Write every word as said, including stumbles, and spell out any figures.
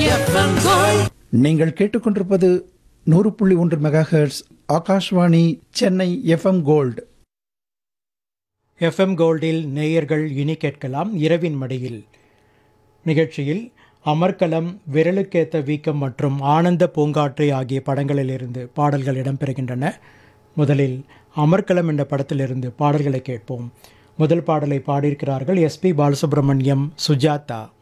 FM gold. நீங்கள் கேட்டுக்கொண்டிருப்பது நூறு புள்ளி ஒன்று mega hertz Akashvani Chennai FM gold. FM கோல்டில் நேயர்கள் இனி கேட்கலாம் இரவின் மடியில் நிகழ்ச்சியில் அமர்கலம், விரலுக்கேத்த வீக்கம் மற்றும் ஆனந்த பூங்காற்றை ஆகிய படங்களிலிருந்து பாடல்கள் இடம்பெறுகின்றன. முதலில் அமர்கலம் என்ற படத்திலிருந்து பாடல்களை கேட்போம். முதல் பாடலை பாடியிருக்கிறார்கள் எஸ்பி பாலசுப்ரமணியம், சுஜாதா.